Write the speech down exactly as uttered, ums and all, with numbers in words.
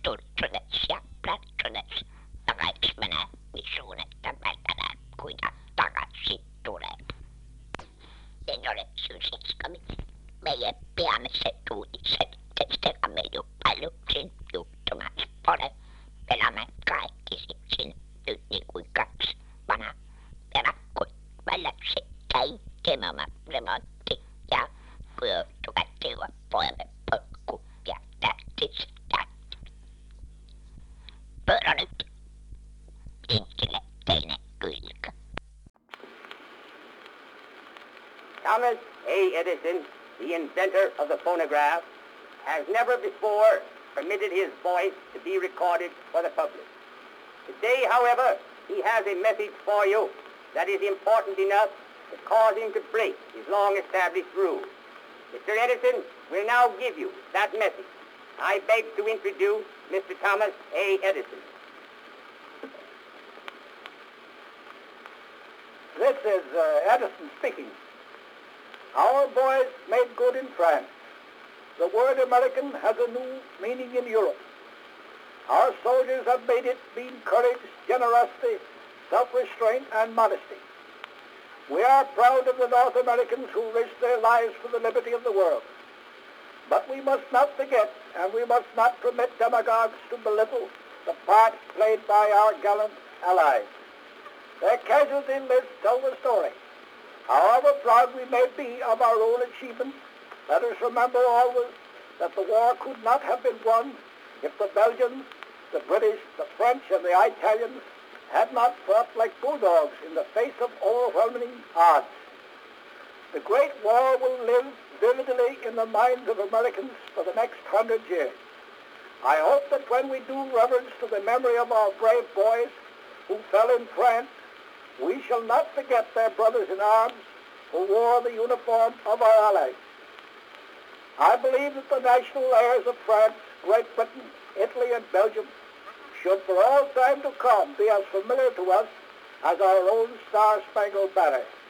turvallisuus ja ratsunes takaismena visuunetta välttädä kuinka takaisin tulee. En ole syysiskamin meidän piamiset uutiset, tästä me jo paljon sen juttumassa pole. Elämä kaikki sinne nyt niin kuin kaksi vanha perakko välläksi käy teemään remontti ja tukattua pojalle polkku ja tähtis tähti. Pöydä nyt linkille teine kylkä. Thomas A. Edison, the inventor of the phonograph, has never before permitted his voice to be recorded for the public. Today, however, he has a message for you that is important enough to cause him to break his long-established rule. Mister Edison will now give you that message. I beg to introduce Mister Thomas A. Edison. This is uh, Edison speaking. Our boys made good in France. The word American has a new meaning in Europe. Our soldiers have made it mean courage, generosity, self-restraint, and modesty. We are proud of the North Americans who risked their lives for the liberty of the world. But we must not forget, and we must not permit demagogues to belittle the part played by our gallant allies. Their casualty lists tell the story. However proud we may be of our own achievements, let us remember always that the war could not have been won if the Belgians, the British, the French, and the Italians had not fought like bulldogs in the face of overwhelming odds. The Great War will live vividly in the minds of Americans for the next hundred years. I hope that when we do reverence to the memory of our brave boys who fell in France, we shall not forget their brothers in arms who wore the uniform of our allies. I believe that the national airs of France, Great Britain, Italy, and Belgium should for all time to come be as familiar to us as our own Star-Spangled Banner.